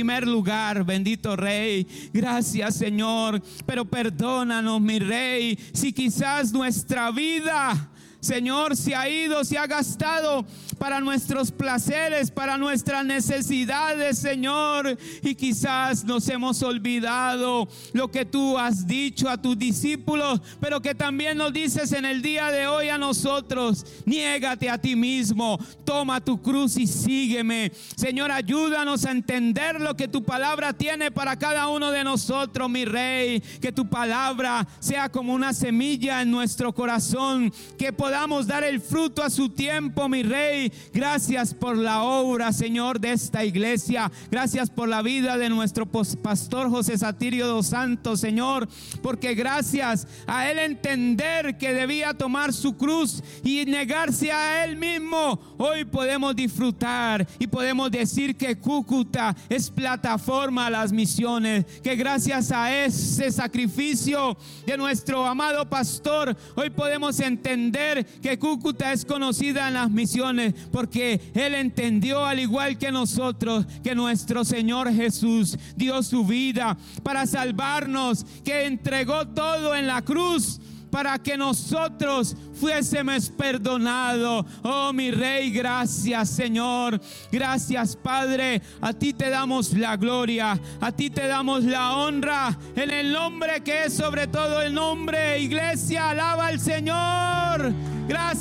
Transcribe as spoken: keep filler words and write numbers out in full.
primer lugar, bendito Rey. Gracias, Señor, pero perdónanos, mi Rey, si quizás nuestra vida, Señor, se ha ido, se ha gastado para nuestros placeres, para nuestras necesidades, Señor, y quizás nos hemos olvidado lo que tú has dicho a tus discípulos, pero que también nos dices en el día de hoy a nosotros: niégate a ti mismo, toma tu cruz y sígueme. Señor, ayúdanos a entender lo que tu palabra tiene para cada uno de nosotros, mi Rey. Que tu palabra sea como una semilla en nuestro corazón, que podamos dar el fruto a su tiempo, mi Rey. Gracias por la obra, Señor, de esta iglesia. Gracias por la vida de nuestro pastor José Satirio dos Santos, Señor, porque gracias a él entender que debía tomar su cruz y negarse a él mismo, hoy podemos disfrutar y podemos decir que Cúcuta es plataforma a las misiones, que gracias a ese sacrificio de nuestro amado pastor, hoy podemos entender que Cúcuta es conocida en las misiones, porque él entendió, al igual que nosotros, que nuestro Señor Jesús dio su vida para salvarnos, que entregó todo en la cruz para que nosotros fuésemos perdonados. Oh, mi Rey, gracias, Señor. Gracias, Padre. A ti te damos la gloria, a ti te damos la honra, en el nombre que es sobre todo el nombre. Iglesia, alaba al Señor. Gracias.